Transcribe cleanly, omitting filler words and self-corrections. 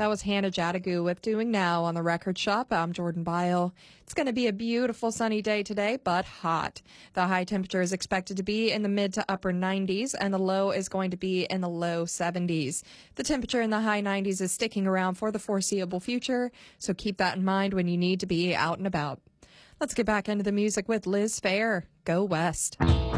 That was Hannah Jadagu with Doing Now on the Record Shop. I'm Jordan Byle. It's going to be a beautiful sunny day today, but hot. The high temperature is expected to be in the mid to upper 90s, and the low is going to be in the low 70s. The temperature in the high 90s is sticking around for the foreseeable future, so keep that in mind when you need to be out and about. Let's get back into the music with Liz Phair. Go West.